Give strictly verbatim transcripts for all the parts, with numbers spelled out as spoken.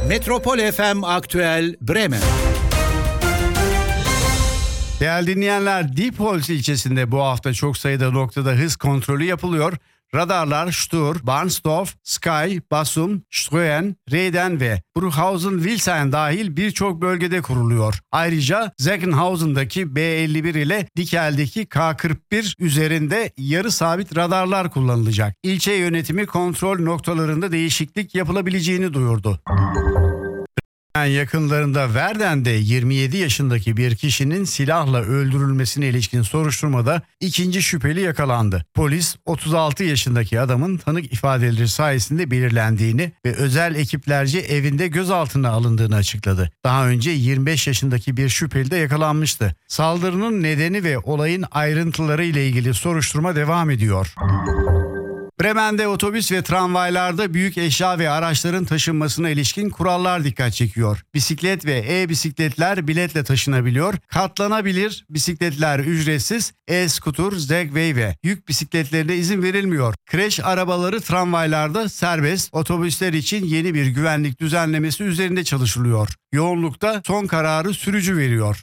Metropol F M Aktüel Bremen. Değerli dinleyenler, Diepholz ilçesinde bu hafta çok sayıda noktada hız kontrolü yapılıyor. Radarlar Stur, Barnsdorf, Sky, Basum, Ströen, Reden ve Bruchhausen-Wilsheim dahil birçok bölgede kuruluyor. Ayrıca Zeckenhausen'daki B elli bir ile Dickel'deki K kırk bir üzerinde yarı sabit radarlar kullanılacak. İlçe yönetimi kontrol noktalarında değişiklik yapılabileceğini duyurdu. Yakınlarında Verden'de yirmi yedi yaşındaki bir kişinin silahla öldürülmesine ilişkin soruşturmada ikinci şüpheli yakalandı. Polis otuz altı yaşındaki adamın tanık ifadeleri sayesinde belirlendiğini ve özel ekiplerce evinde gözaltına alındığını açıkladı. Daha önce yirmi beş yaşındaki bir şüpheli de yakalanmıştı. Saldırının nedeni ve olayın ayrıntıları ile ilgili soruşturma devam ediyor. Bremen'de otobüs ve tramvaylarda büyük eşya ve araçların taşınmasına ilişkin kurallar dikkat çekiyor. Bisiklet ve e-bisikletler biletle taşınabiliyor. Katlanabilir bisikletler ücretsiz, e-scooter, Segway ve yük bisikletlerine izin verilmiyor. Kreş arabaları tramvaylarda serbest, otobüsler için yeni bir güvenlik düzenlemesi üzerinde çalışılıyor. Yoğunlukta son kararı sürücü veriyor.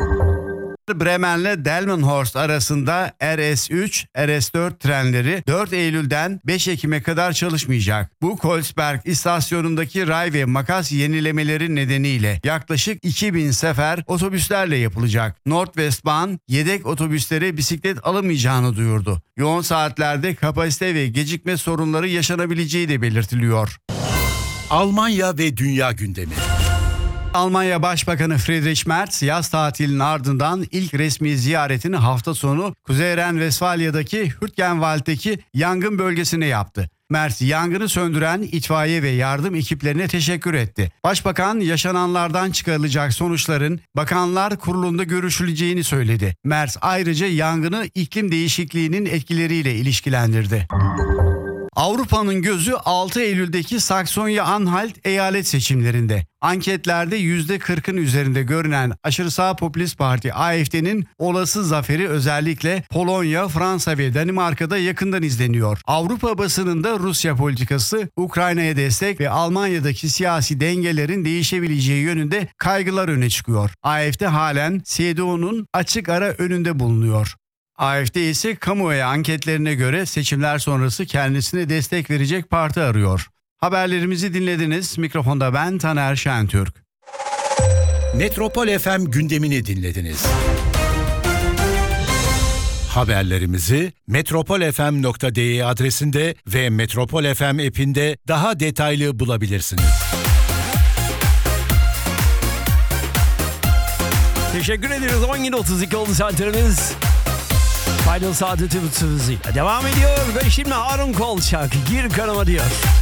Bremen'le Delmenhorst arasında R S üç, R S dört trenleri dört Eylül'den beş Ekim'e kadar çalışmayacak. Bu Kolsberg istasyonundaki ray ve makas yenilemeleri nedeniyle yaklaşık iki bin sefer otobüslerle yapılacak. Nordwestbahn yedek otobüslere bisiklet alamayacağını duyurdu. Yoğun saatlerde kapasite ve gecikme sorunları yaşanabileceği de belirtiliyor. Almanya ve dünya gündemi. Almanya Başbakanı Friedrich Merz yaz tatilinin ardından ilk resmi ziyaretini hafta sonu Kuzey Ren-Vesfalya'daki Hürtgenwald'deki yangın bölgesine yaptı. Merz yangını söndüren itfaiye ve yardım ekiplerine teşekkür etti. Başbakan yaşananlardan çıkarılacak sonuçların Bakanlar Kurulu'nda görüşüleceğini söyledi. Merz ayrıca yangını iklim değişikliğinin etkileriyle ilişkilendirdi. Avrupa'nın gözü altı Eylül'deki Saksonya-Anhalt eyalet seçimlerinde. Anketlerde yüzde kırkın üzerinde görünen aşırı sağ popülist parti A F D'nin olası zaferi özellikle Polonya, Fransa ve Danimarka'da yakından izleniyor. Avrupa basınında Rusya politikası, Ukrayna'ya destek ve Almanya'daki siyasi dengelerin değişebileceği yönünde kaygılar öne çıkıyor. A F D halen C D U'nun açık ara önünde bulunuyor. A F D ise kamuoyu anketlerine göre seçimler sonrası kendisine destek verecek parti arıyor. Haberlerimizi dinlediniz. Mikrofonda ben Taner Şentürk. Metropol F M gündemini dinlediniz. Haberlerimizi metropol f m nokta d e adresinde ve Metropol F M app'inde daha detaylı bulabilirsiniz. Teşekkür ediyoruz. on yedi otuz iki oldu saatlerimiz. Final saati tüm hızıyla devam ediyor ve şimdi Harun Kolçak gir kanıma diyor.